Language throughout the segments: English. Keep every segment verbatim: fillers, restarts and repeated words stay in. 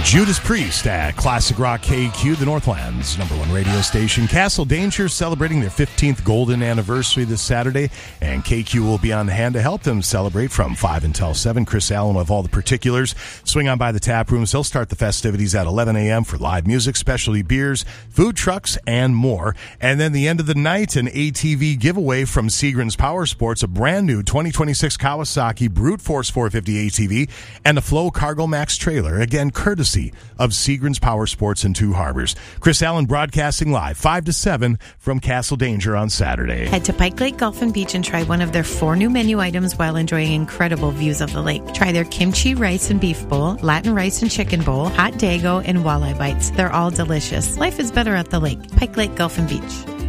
Judas Priest at Classic Rock K Q, the Northland's number one radio station. Castle Danger celebrating their fifteenth golden anniversary this Saturday, and K Q will be on hand to help them celebrate from five until seven. Chris Allen with all the particulars. Swing on by the tap rooms. He'll start the festivities at eleven a.m. for live music, specialty beers, food trucks, and more. And then the end of the night, an A T V giveaway from Seagram's Power Sports, a brand new twenty twenty-six Kawasaki Brute Force four fifty A T V, and a Flow Cargo Max trailer, again courtesy of Seagram's Power Sports in Two Harbors. Chris Allen broadcasting live five to seven from Castle Danger on Saturday. Head to Pike Lake Golf and Beach and try one of their four new menu items while enjoying incredible views of the lake. Try their kimchi rice and beef bowl, Latin rice and chicken bowl, hot dago, and walleye bites. They're all delicious. Life is better at the lake. Pike Lake Golf and Beach.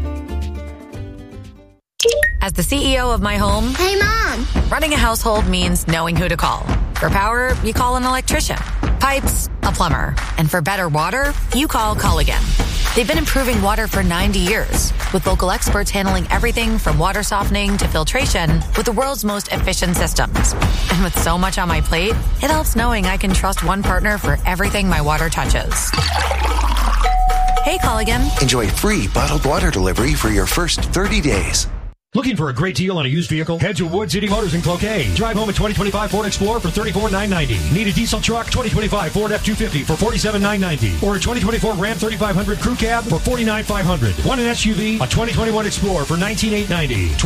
As the C E O of my home, hey, Mom! Running a household means knowing who to call. For power, you call an electrician. Pipes, a plumber. And for better water, you call Culligan. They've been improving water for ninety years, with local experts handling everything from water softening to filtration with the world's most efficient systems. And with so much on my plate, it helps knowing I can trust one partner for everything my water touches. Hey, Culligan. Enjoy free bottled water delivery for your first thirty days. Looking for a great deal on a used vehicle? Head to Wood City Motors in Cloquet. Drive home a twenty twenty-five Ford Explorer for thirty-four thousand nine hundred ninety dollars. Need a diesel truck? twenty twenty-five Ford F two fifty for forty-seven thousand nine hundred ninety dollars. Or a twenty twenty-four Ram thirty-five hundred Crew Cab for forty-nine thousand five hundred dollars. Want an S U V? A twenty twenty-one Explorer for nineteen thousand eight hundred ninety dollars.